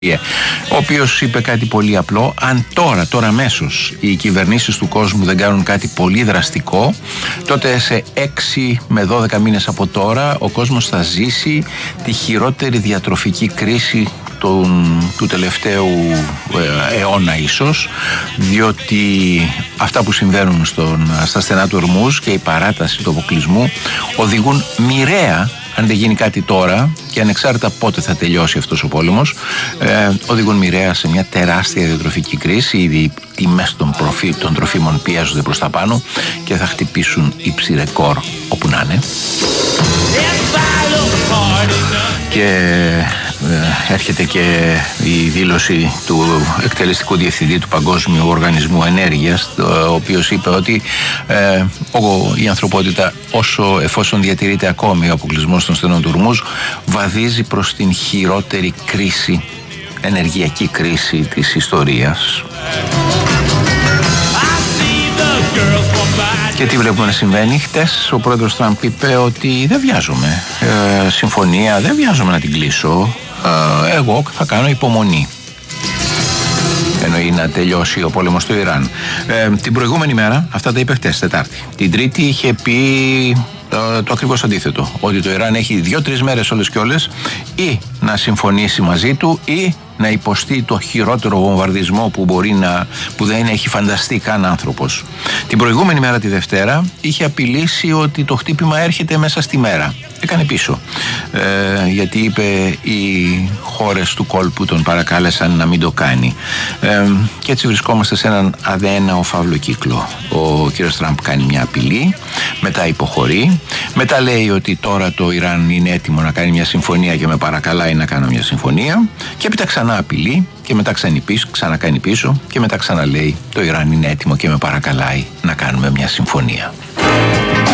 ο οποίος είπε κάτι πολύ απλό: αν τώρα αμέσως οι κυβερνήσεις του κόσμου δεν κάνουν κάτι πολύ δραστικό, τότε σε 6 με 12 μήνες από τώρα ο κόσμος θα ζήσει τη χειρότερη διατροφική κρίση του τελευταίου αιώνα ίσως, διότι αυτά που συμβαίνουν στα στενά του Ορμούζ και η παράταση του αποκλεισμού οδηγούν μοιραία, αν δεν γίνει κάτι τώρα και ανεξάρτητα πότε θα τελειώσει αυτός ο πόλεμος, οδηγούν μοιραία σε μια τεράστια διατροφική κρίση. Ήδη οι τιμές των τροφίμων πιέζονται προς τα πάνω και θα χτυπήσουν ύψη ρεκόρ όπου να είναι. Και έρχεται και η δήλωση του εκτελεστικού διευθυντή του Παγκόσμιου Οργανισμού Ενέργειας, ο οποίος είπε ότι η ανθρωπότητα, εφόσον διατηρείται ακόμη ο αποκλεισμός των στενών του Ορμούζ, βαδίζει προς την χειρότερη κρίση, ενεργειακή κρίση της ιστορίας. Και τι βλέπουμε να συμβαίνει? Χτες ο πρόεδρος Τραμπ είπε ότι δεν βιάζομαι συμφωνία, δεν βιάζομαι να την κλείσω, εγώ θα κάνω υπομονή. Εννοεί να τελειώσει ο πόλεμος στο Ιράν. Την προηγούμενη μέρα, αυτά τα είπε χτες Τετάρτη. Την Τρίτη είχε πει το ακριβώς αντίθετο, ότι το Ιράν έχει 2-3 μέρες όλες και όλες ή να συμφωνήσει μαζί του ή να υποστεί το χειρότερο βομβαρδισμό που δεν έχει φανταστεί καν άνθρωπος. Την προηγούμενη μέρα, τη Δευτέρα, είχε απειλήσει ότι το χτύπημα έρχεται μέσα στη μέρα. Έκανε πίσω, γιατί είπε οι χώρες του κόλπου τον παρακάλεσαν να μην το κάνει. Και έτσι βρισκόμαστε σε έναν αδέναο φαύλο κύκλο. Ο κ. Τραμπ κάνει μια απειλή, μετά υποχωρεί, μετά λέει ότι τώρα το Ιράν είναι έτοιμο να κάνει μια συμφωνία και με παρακαλάει να κάνω μια συμφωνία, και έπειτα ξανά απειλεί και μετά ξανακάνει πίσω και μετά ξαναλέει το Ιράν είναι έτοιμο και με παρακαλάει να κάνουμε μια συμφωνία.